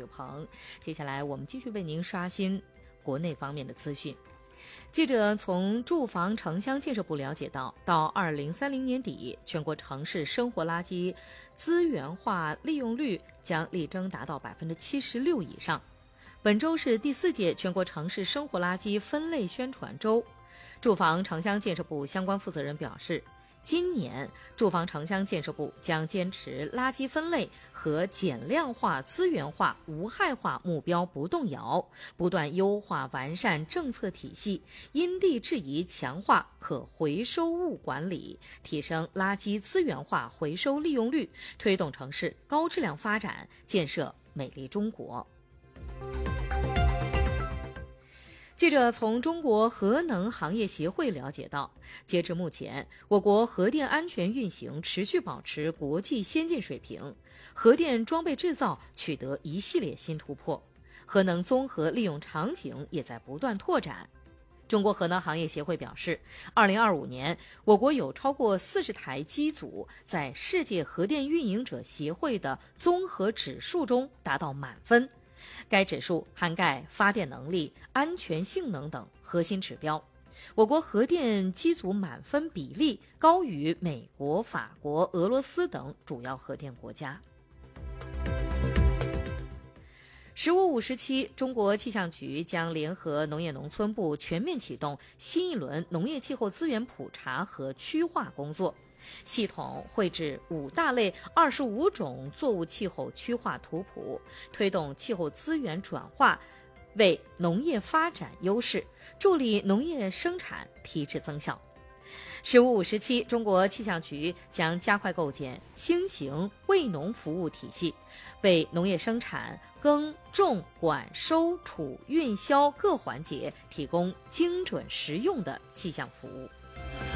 志鹏。接下来我们继续为您刷新国内方面的资讯。记者从住房城乡建设部了解到2030年底，全国城市生活垃圾资源化利用率将力争达到76%以上。本周是第4届全国城市生活垃圾分类宣传周。住房城乡建设部相关负责人表示，今年住房城乡建设部将坚持垃圾分类和减量化、资源化、无害化目标不动摇，不断优化完善政策体系，因地制宜强化可回收物管理，提升垃圾资源化回收利用率，推动城市高质量发展，建设美丽中国。记者从中国核能行业协会了解到，截至目前，我国核电安全运行持续保持国际先进水平，核电装备制造取得一系列新突破，核能综合利用场景也在不断拓展。中国核能行业协会表示，2025年，我国有超过40台机组在世界核电运营者协会的综合指数中达到满分。该指数涵盖发电能力、安全性能等核心指标。我国核电机组满分比例高于美国、法国、俄罗斯等主要核电国家。15/57，中国气象局将联合农业农村部全面启动新一轮农业气候资源普查和区划工作，系统绘制5大类25种作物气候区划图谱，推动气候资源转化，为农业发展优势，助力农业生产提质增效。15/57，中国气象局将加快构建新型为农服务体系，为农业生产、耕种、管收、储、运销各环节提供精准实用的气象服务。